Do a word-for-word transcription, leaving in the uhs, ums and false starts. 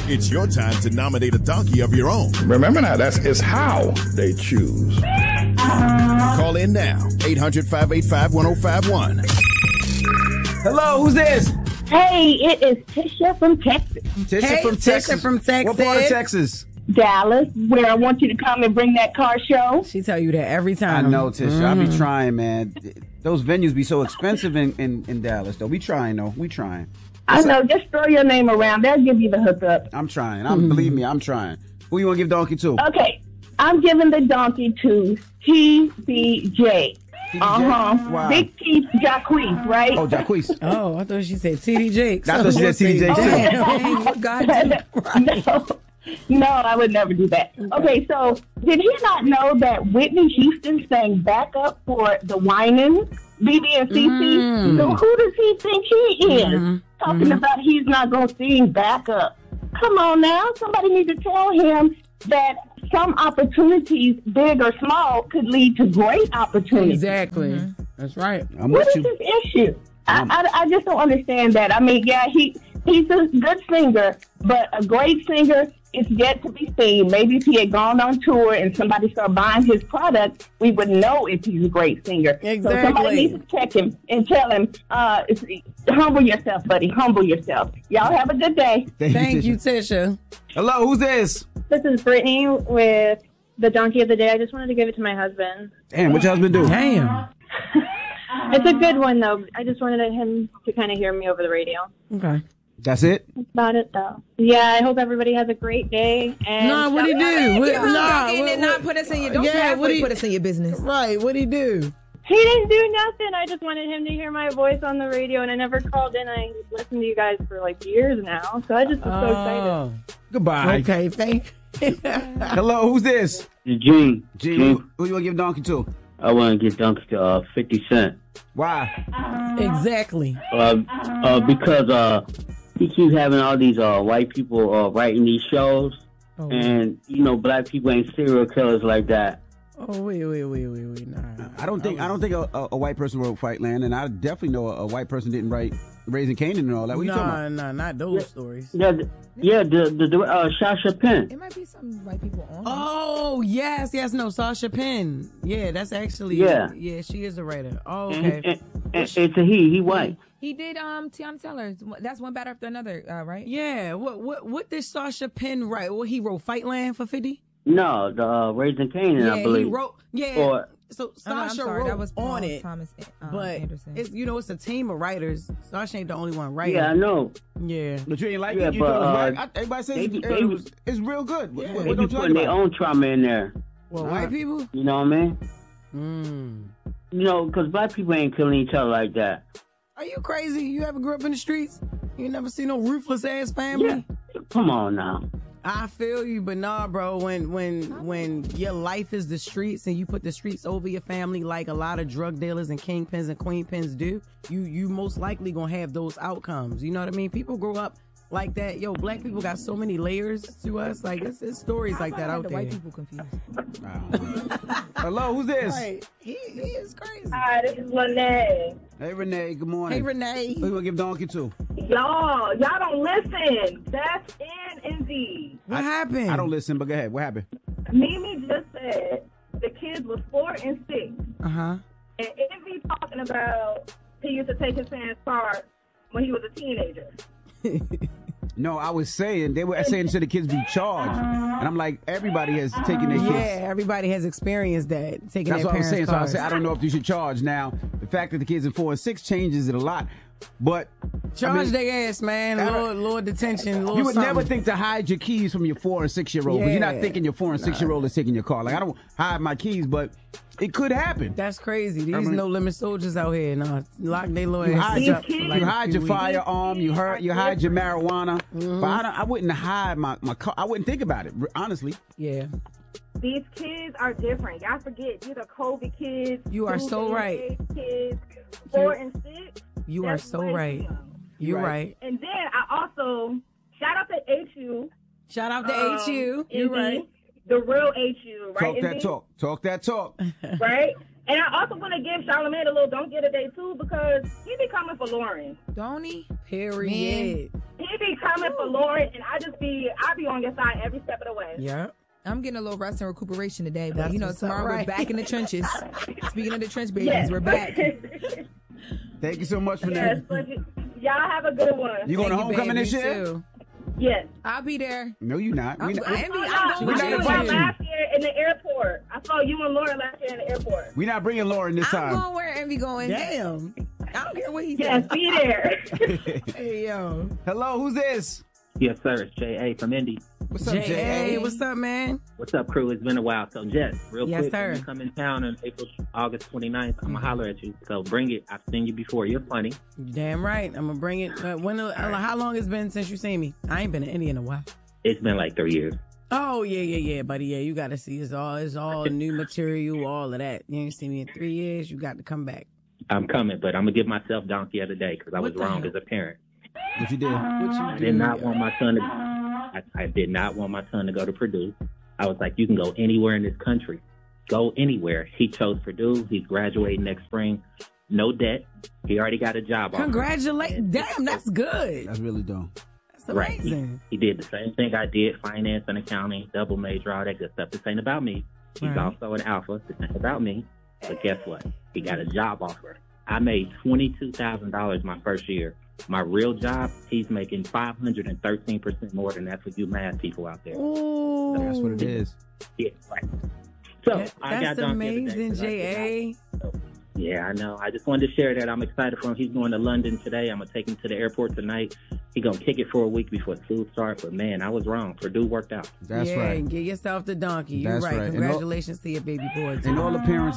It's your time to nominate a donkey of your own. Remember now, that's it's how they choose. Call in now. eight hundred, five eight five, one oh five one. Hello, who's this? Hey, it is Tisha from Texas. Tisha Hey, from Tisha Texas. from Texas. What part of Texas? Dallas, where I want you to come and bring that car show. She tell you that every I time. know, Tisha. I be trying, man. Those venues be so expensive in, in, in Dallas, though. We trying, though. We trying. I know, just throw your name around. They'll give you the hookup. I'm trying. I'm Believe me, I'm trying. Who you want to give donkey to? Okay, I'm giving the donkey to T B J. Uh-huh. Wow. Big T Jacquees, right? Oh, Jacquees. Oh, I thought she said T D Jakes. I thought she said T D Jakes, too. Damn, what God did. No, no, I would never do that. Okay, so did he not know that Whitney Houston sang backup for the Winans, B B and C C? Mm. So who does he think he is? Mm-hmm. Talking Mm-hmm. about he's not going to sing backup. Come on now, somebody needs to tell him that some opportunities, big or small, could lead to great opportunities. Exactly. Mm-hmm. That's right. I'm What with is you. his issue? Um, I, I, I just don't understand that. I mean, yeah, he he's a good singer, but a great singer is yet to be seen. Maybe if he had gone on tour and somebody started buying his product, we would know if he's a great singer. So Exactly. somebody needs to check him and tell him, uh, it's, humble yourself, buddy. Humble yourself. Y'all have a good day. Thank you, Tisha. Hello, who's this? This is Brittany with the donkey of the day. I just wanted to give it to my husband. Damn, what your husband do? Damn. It's a good one, though. I just wanted him to kind of hear me over the radio. Okay. That's it? That's about it, though. Yeah, I hope everybody has a great day. And Nah, what'd he do? What, nah, Donkey what, did what, not put us in your. Don't Yeah, halfway what'd he- put us in your business. Right, what'd he do? he didn't do nothing. I just wanted him to hear my voice on the radio, and I never called in. I listened to you guys for like years now, so I just was so excited. Oh. Goodbye. Okay, thank you. Hello, who's this? Gene. Gene, Gene. who, who you want to give donkey to? I want to get donkey to uh, fifty Cent. Why? Exactly. Uh, uh, because uh, he keeps having all these uh, white people uh, writing these shows. Oh. And, you know, black people ain't serial killers like that. Oh, wait, wait, wait, wait, wait. Nah. I don't think I don't think a, a, a white person wrote Fightland, and I definitely know a, a white person didn't write Raising Canaan and all that. What are you talking Nah, about? nah, not those stories. Yeah, the, yeah, the, the, the uh, Sasha Penn. It might be some white people on. Oh, yes, yes, no, Sasha Penn. Yeah, that's actually, Yeah. yeah, she is a writer. Oh, And, okay. and, and it's a he. He white. He did um Tiana Taylor. That's one better after another, uh, right? Yeah, what what what did Sasha Penn write? What he wrote Fightland for fifty? No, the uh, Raising Canaan, Yeah, I believe. he wrote. Yeah, Or, so Oh, no, I'm Sasha sorry. wrote That was Paul on it, Thomas um, but Anderson. it's you know it's a team of writers. Sasha ain't the only one writing. yeah, I know. Yeah. But you ain't like Yeah, it? You but, thought it was uh, whack? I, everybody says they it's, be- it they was, it's real good. What, Yeah. what, They what be don't you like putting their about it? own trauma in there. Well, white people. You know what I mean? Mm. You know, because black people ain't killing each other like that. Are you crazy? You ever grew up in the streets? You never see no ruthless ass family? Yeah. Come on now. I feel you, but nah, bro. When when when your life is the streets and you put the streets over your family, like a lot of drug dealers and kingpins and queenpins do, you you most likely gonna have those outcomes. You know what I mean? People grow up like that. Yo, black people got so many layers to us. Like it's, it's stories like that out the there. white people confused. Hello, who's this? Right. He, he is crazy. Hi, this is Lene. Hey, Renee. Good morning. Hey, Renee. Who you want to give donkey to? Y'all, y'all don't listen. That's in Indeed. What I, happened? I don't listen, but go ahead. What happened? Mimi just said the kids was four and six. Uh huh. And Envy talking about he used to take his parents' car when he was a teenager. No, I was saying, they were saying to the kids be charged. And I'm like, everybody has taken their Yeah, kids. everybody has experienced that. Taking That's their what I was parents' saying. So I cars. said, I don't know if you should charge. Now, the fact that the kids in four and six changes it a lot. But Charge I mean, their ass, man. I don't- Lord, Lord detention. Lord you would something. never think to hide your keys from your four and six year old. But you're not Yeah. thinking your four and six year old is taking your car. Like, I don't hide my keys, but it could happen. That's crazy. These I mean- no limit soldiers out here. Nah, lock their little You asses hide, These your, up for kids- like you a hide few your weeks. firearm, you hurt, you hide your marijuana. Mm-hmm. But I, don't, I wouldn't hide my, my car. I wouldn't think about it, honestly. Yeah. These kids are different. Y'all forget these are COVID kids. You are two so and right. eight Kids, four and six. You are That's so way too right. young. You're Right. right. And then I also shout out to H U. Shout out to um, H U. You're Indy, right. The real H U, right? Talk that Indy? talk. Talk that talk. Right? And I also want to give Charlamagne a little don't get a day too because he be coming for Lauren. Don't he? Period. He be coming for Lauren, and I just be I be on your side every step of the way. Yeah. I'm getting a little rest and recuperation today, but That's you know, what's up, tomorrow right? we're back in the trenches. Speaking of the trench babies, Yes. we're back. Thank you so much for Yes, that. but y- y'all have a good one. You going to Thank you, homecoming babe. this You year? too. Yes. I'll be there. No, you not. I'm, We not, Envy, Oh, I'm no, we going not you with were inviting you. last year in the airport. I saw you and Lauren last year in the airport. we not bringing Lauren this I'm time. going where Envy going. Damn. I don't care what he Yes, says. be there. Hey, yo. Hello, who's this? Yes, sir. It's J A from Indy. What's up, J A, Jay? what's up, man? What's up, crew? It's been a while. So, Jess, real Yes, quick, sir. when you come in town on April, August twenty-ninth, I'm going to holler at you. So, bring it. I've seen you before. You're funny. Damn right. I'm gonna bring it. Uh, when? Uh, how long it's been since you seen me? I ain't been in India in a while. It's been like three years. Oh yeah, yeah, yeah, buddy. Yeah, you got to see. It's all, it's all new material, all of that. You ain't seen me in three years. You got to come back. I'm coming, but I'm going to give myself donkey of the day because I was What the wrong hell? as a parent. What you did? What you I did not want my son to. I, I did not want my son to go to Purdue. I was like, you can go anywhere in this country. Go anywhere. He chose Purdue. He's graduating next spring. No debt. He already got a job. offer. Congratulations. Damn, that's good. That's really dope. That's Right. He, amazing. he did the same thing I did, finance and accounting, double major, all that good stuff. This ain't about me. He's Right. also an alpha. This ain't about me. But guess what? He got a job offer. I made twenty-two thousand dollars my first year. My real job, he's making five hundred thirteen percent more than that for you math people out there. Ooh. That's what it is. Yeah, right. So, That- I got that's donkey of the day amazing, 'cause I did J A. not- Yeah, I know. I just wanted to share that. I'm excited for him. He's going to London today. I'm going to take him to the airport tonight. He's going to kick it for a week before school starts. But, man, I was wrong. Purdue worked out. That's yeah, right. Get yourself the donkey. You're That's right. right. And all- Congratulations to your baby boy. And all the parents